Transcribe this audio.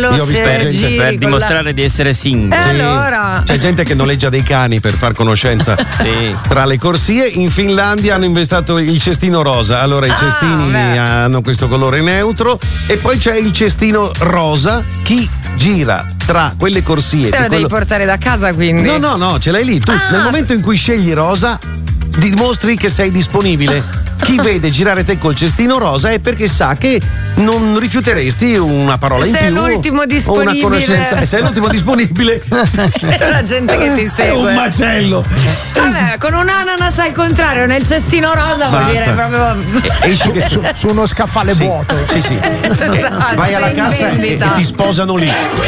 Io ho visto gente per dimostrare di essere single. Sì. Allora. C'è gente che noleggia dei cani per far conoscenza tra le corsie. In Finlandia hanno inventato il cestino rosa. Allora i cestini hanno questo colore neutro e poi c'è il cestino rosa. Chi gira tra quelle corsie? Te lo devi portare da casa, quindi. No, ce l'hai lì. Tu nel momento in cui scegli rosa dimostri che sei disponibile. Chi vede girare te col cestino rosa è perché sa che non rifiuteresti una parola in più. Sei l'ultimo disponibile. O una conoscenza. Sei l'ultimo disponibile. È la gente che ti segue. È un macello. Vabbè, con un ananas al contrario nel cestino rosa vuol dire proprio. Esci che su uno scaffale vuoto. Sì. Esatto, Vai alla sei in cassa e vendita. ti sposano lì.